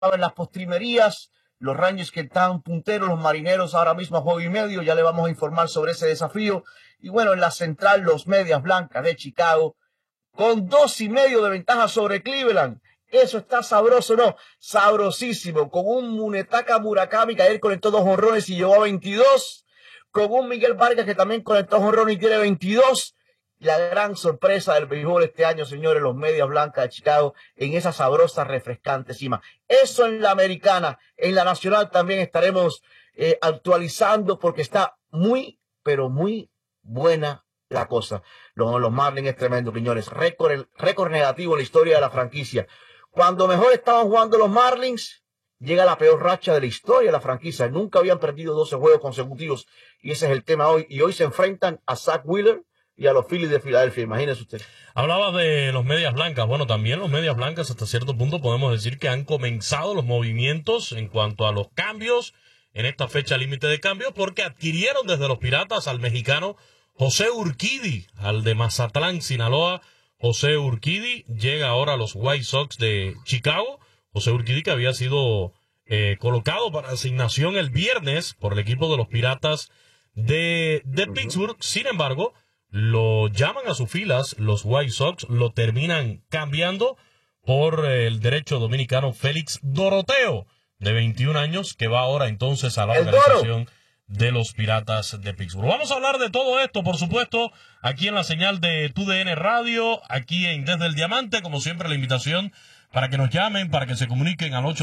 en las postrimerías. Los Rangers que están punteros, los Marineros ahora mismo a juego y medio, ya le vamos a informar sobre ese desafío. Y bueno, en la central, los Medias Blancas de Chicago, con 2.5 de ventaja sobre Cleveland. Eso está sabroso, ¿no? Sabrosísimo. Con un Munetaka Murakami que ayer conectó 2 jonrones y llegó a 22. Con un Miguel Vargas que también conectó jonrones y tiene 22. La gran sorpresa del béisbol este año, señores, los Medias Blancas de Chicago en esa sabrosa, refrescante cima. Eso en la americana. En la nacional también estaremos actualizando porque está muy, pero muy buena la cosa. Los Marlins es tremendo, señores. Récord negativo en la historia de la franquicia. Cuando mejor estaban jugando los Marlins, llega la peor racha de la historia de la franquicia. Nunca habían perdido 12 juegos consecutivos. Y ese es el tema hoy. Y hoy se enfrentan a Zach Wheeler y a los Phillies de Filadelfia, imagínese usted. Hablaba de los Medias Blancas. Bueno, también los Medias Blancas hasta cierto punto podemos decir que han comenzado los movimientos en cuanto a los cambios en esta fecha límite de cambios, porque adquirieron desde los Piratas al mexicano José Urquidy, al de Mazatlán, Sinaloa. José Urquidy llega ahora a los White Sox de Chicago. José Urquidy que había sido colocado para asignación el viernes por el equipo de los Piratas de Pittsburgh. Sin embargo, lo llaman a sus filas los White Sox, lo terminan cambiando por el derecho dominicano Félix Doroteo, de 21 años, que va ahora entonces a la organización de los Piratas de Pittsburgh. Vamos a hablar de todo esto, por supuesto, aquí en la señal de TUDN Radio, aquí en Desde el Diamante. Como siempre, la invitación para que nos llamen, para que se comuniquen al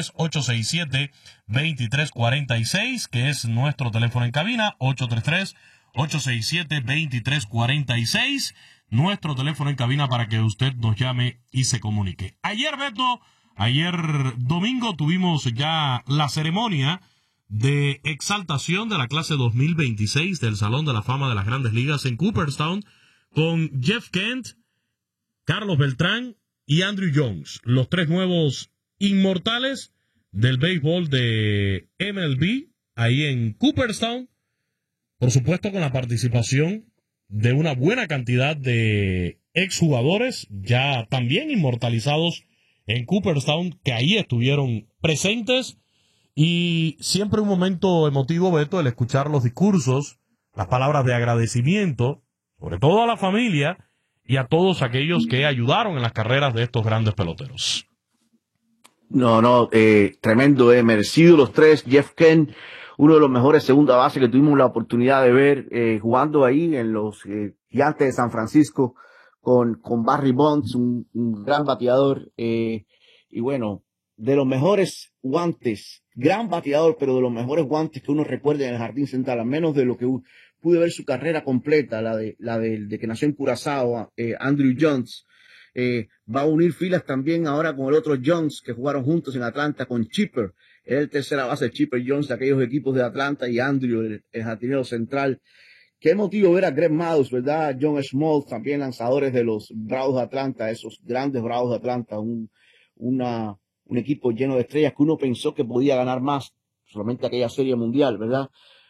833-867-2346, que es nuestro teléfono en cabina, 833-867-2346, nuestro teléfono en cabina para que usted nos llame y se comunique. Ayer, Beto, ayer domingo tuvimos ya la ceremonia de exaltación de la clase 2026 del Salón de la Fama de las Grandes Ligas en Cooperstown, con Jeff Kent, Carlos Beltrán y Andrew Jones, los 3 nuevos inmortales del béisbol de MLB, ahí en Cooperstown. Por supuesto, con la participación de una buena cantidad de exjugadores, ya también inmortalizados en Cooperstown, que ahí estuvieron presentes. Y siempre un momento emotivo, Beto, el escuchar los discursos, las palabras de agradecimiento, sobre todo a la familia y a todos aquellos que ayudaron en las carreras de estos grandes peloteros. Tremendo, merecido los 3. Jeff Kent, uno de los mejores segunda base que tuvimos la oportunidad de ver jugando ahí en los Gigantes de San Francisco con Barry Bonds, un gran bateador, y bueno, de los mejores guantes, gran bateador, pero de los mejores guantes que uno recuerda en el Jardín Central, al menos de lo que pude ver su carrera completa, la de que nació en Curazao, Andrew Jones. Va a unir filas también ahora con el otro Jones que jugaron juntos en Atlanta con Chipper. Es el tercera base, Chipper Jones, de aquellos equipos de Atlanta, y Andrew, el jardinero central. Qué emotivo ver a Greg Maddux, ¿verdad? John Smoltz, también lanzadores de los Bravos de Atlanta, esos grandes Bravos de Atlanta, un equipo lleno de estrellas que uno pensó que podía ganar más, solamente aquella serie mundial, ¿verdad?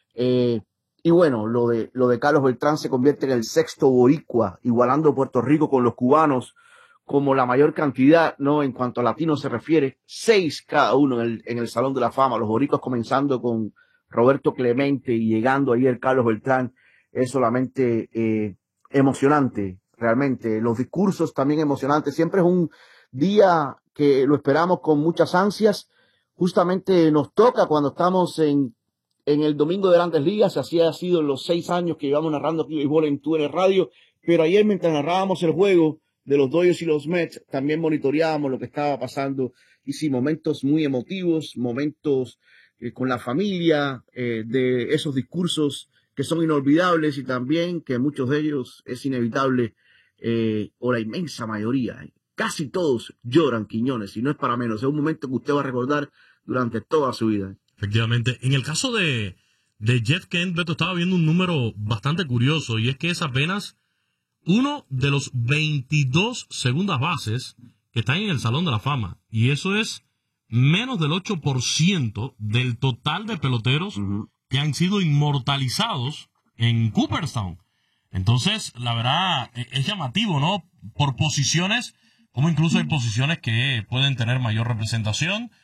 Y bueno, lo de Carlos Beltrán se convierte en el 6º boricua, igualando a Puerto Rico con los cubanos como la mayor cantidad, ¿no? En cuanto a latinos se refiere, 6 cada uno en el Salón de la Fama. Los boricuas comenzando con Roberto Clemente y llegando ayer Carlos Beltrán, es solamente emocionante, realmente. Los discursos también emocionantes. Siempre es un día que lo esperamos con muchas ansias. Justamente nos toca cuando estamos en el domingo de Grandes Ligas. Así ha sido en los 6 años que llevamos narrando aquí béisbol en TUDN Radio. Pero ayer, mientras narrábamos el juego de los Dodgers y los Mets, también monitoreábamos lo que estaba pasando. Y sí, momentos muy emotivos, momentos con la familia, de esos discursos que son inolvidables, y también que muchos de ellos es inevitable, o la inmensa mayoría, casi todos lloran, Quiñones, y no es para menos. Es un momento que usted va a recordar durante toda su vida. Efectivamente. En el caso de Jeff Kent, Beto, estaba viendo un número bastante curioso, y es que es apenas uno de los 22 segundas bases que están en el Salón de la Fama, y eso es menos del 8% del total de peloteros que han sido inmortalizados en Cooperstown. Entonces, la verdad, es llamativo, ¿no? Por posiciones, como incluso hay posiciones que pueden tener mayor representación.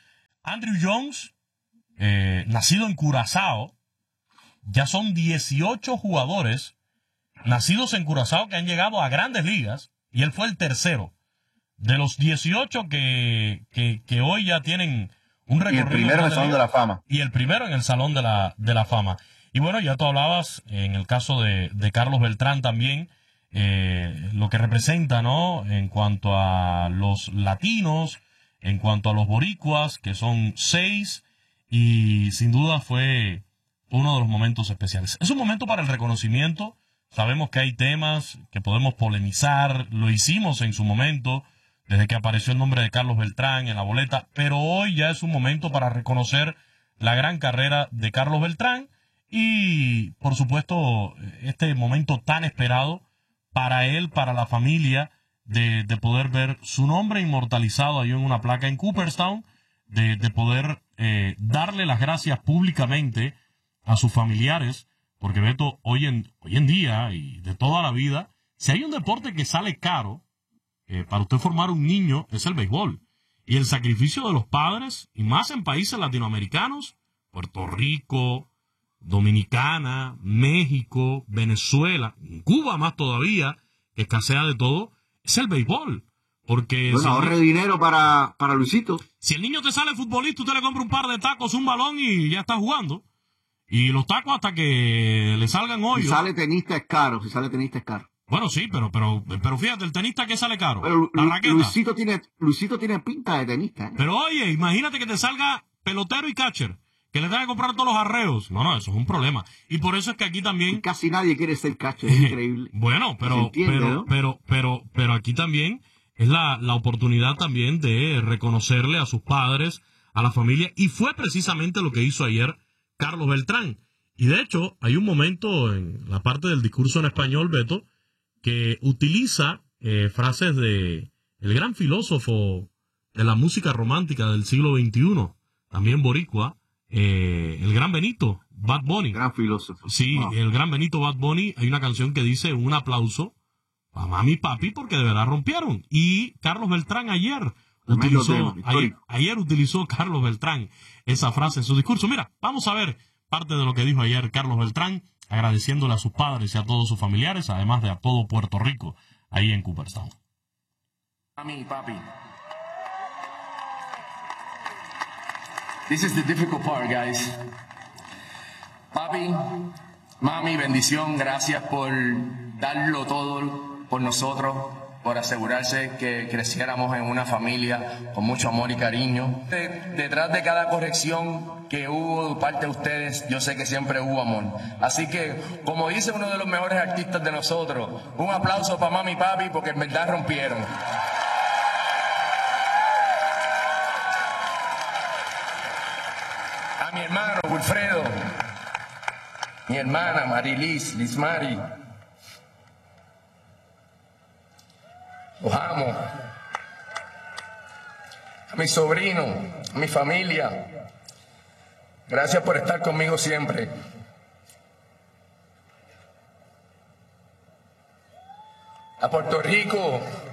Andrew Jones, nacido en Curazao, ya son 18 jugadores nacidos en Curazao que han llegado a grandes ligas, y él fue el tercero de los 18 que hoy ya tienen un recorrido. Y el primero en el Salón de la Fama. Y el primero en el Salón de la Fama. Y bueno, ya tú hablabas en el caso de Carlos Beltrán también, lo que representa, ¿no? En cuanto a los latinos, en cuanto a los boricuas, que son 6, y sin duda fue uno de los momentos especiales. Es un momento para el reconocimiento. Sabemos que hay temas que podemos polemizar, lo hicimos en su momento, desde que apareció el nombre de Carlos Beltrán en la boleta, pero hoy ya es un momento para reconocer la gran carrera de Carlos Beltrán y, por supuesto, este momento tan esperado para él, para la familia, de poder ver su nombre inmortalizado ahí en una placa en Cooperstown, de poder darle las gracias públicamente a sus familiares, porque Beto, hoy en día y de toda la vida, si hay un deporte que sale caro para usted formar un niño, es el béisbol. Y el sacrificio de los padres, y más en países latinoamericanos, Puerto Rico, Dominicana, México, Venezuela, Cuba más todavía, que escasea de todo, es el béisbol. Porque bueno, ahorre dinero para Luisito. Si el niño te sale futbolista, usted le compra un par de tacos, un balón y ya está jugando. Y los tacos hasta que le salgan hoyos. Si sale tenista es caro, Bueno, sí, pero fíjate, el tenista que sale caro. Pero la raqueta. Luisito tiene pinta de tenista, ¿eh? Pero oye, imagínate que te salga pelotero y catcher, que le tenga que comprar todos los arreos. No, eso es un problema. Y por eso es que aquí también... Y casi nadie quiere ser catcher, es increíble. Bueno, pero aquí también es la oportunidad también de reconocerle a sus padres, a la familia, y fue precisamente lo que hizo ayer Carlos Beltrán. Y de hecho, hay un momento en la parte del discurso en español, Beto, que utiliza frases de el gran filósofo de la música romántica del siglo XXI, también boricua, el gran Benito, Bad Bunny. Gran filósofo. Sí, wow. El gran Benito Bad Bunny, hay una canción que dice un aplauso a mami y papi porque de verdad rompieron. Y Carlos Beltrán ayer utilizó Carlos Beltrán esa frase en su discurso. Mira, vamos a ver parte de lo que dijo ayer Carlos Beltrán, agradeciéndole a sus padres y a todos sus familiares, además de a todo Puerto Rico, ahí en Cooperstown. Mami, papi. This is the difficult part, guys. Papi, mami, bendición, gracias por darlo todo por nosotros, por asegurarse que creciéramos en una familia con mucho amor y cariño. Detrás de cada corrección que hubo de parte de ustedes, yo sé que siempre hubo amor. Así que, como dice uno de los mejores artistas de nosotros, un aplauso para mami y papi porque en verdad rompieron. A mi hermano Wilfredo, mi hermana Marilis, Lismari, los amo. A mi sobrino, a mi familia, gracias por estar conmigo siempre. A Puerto Rico,